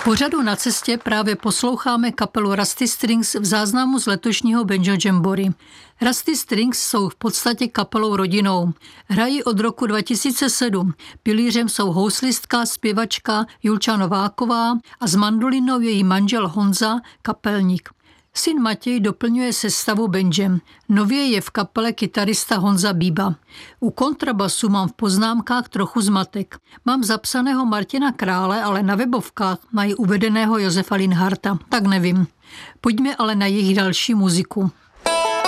Pořadu Na cestě právě posloucháme kapelu Rusty Strings v záznamu z letošního Banjo Jamboree. Rusty Strings jsou v podstatě kapelou rodinou. Hrají od roku 2007. Pilířem jsou houslistka, zpěvačka Julča Nováková a s mandolinou její manžel Honza, kapelník. Syn Matěj doplňuje sestavu bandem. Nově je v kapele kytarista Honza Bíba. U kontrabasu mám v poznámkách trochu zmatek. Mám zapsaného Martina Krále, ale na webovkách mají uvedeného Josefa Linharta. Tak nevím. Pojďme ale na jejich další muziku.